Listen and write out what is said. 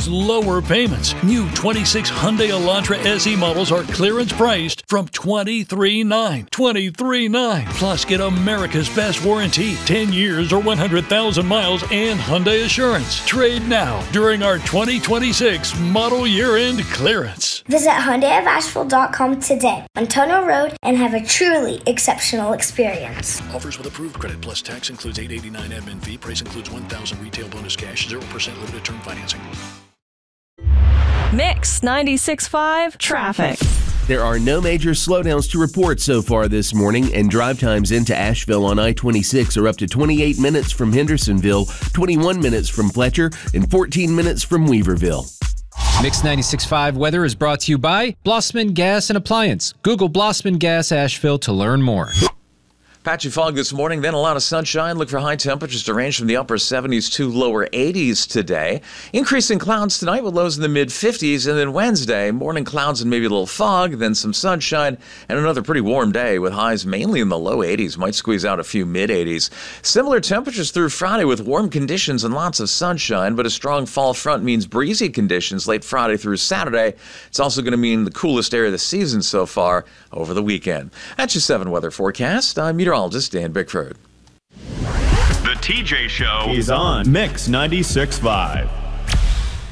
lower payments. New 26 Hyundai Elantra SE models are clearance priced from $23,900. $23,900. Plus, get America's best warranty, 10 years or 100,000 miles, and Hyundai Assurance. Trade now during our 2026 model year-end clearance. Visit HyundaiofAsheville.com today on Tunnel Road and have a truly exceptional experience. Offers with approved credit plus tax includes $889 admin fee. Price includes $1,000 retail bonus cash, 0% limited term financing. Mix 96.5 traffic. There are no major slowdowns to report so far this morning, and drive times into Asheville on I-26 are up to 28 minutes from Hendersonville, 21 minutes from Fletcher, and 14 minutes from Weaverville. Mix 96.5 weather is brought to you by Blossman Gas and Appliance. Google Blossman Gas Asheville to learn more. Patchy fog this morning, then a lot of sunshine. Look for high temperatures to range from the upper 70s to lower 80s today. Increasing clouds tonight with lows in the mid-50s. And then Wednesday, morning clouds and maybe a little fog, then some sunshine, and another pretty warm day with highs mainly in the low 80s. Might squeeze out a few mid-80s. Similar temperatures through Friday with warm conditions and lots of sunshine, but a strong fall front means breezy conditions late Friday through Saturday. It's also going to mean the coolest area of the season so far over the weekend. That's your 7 weather forecast. I'm meteorologist Dan Bickford. The TJ Show is on Mix 96.5.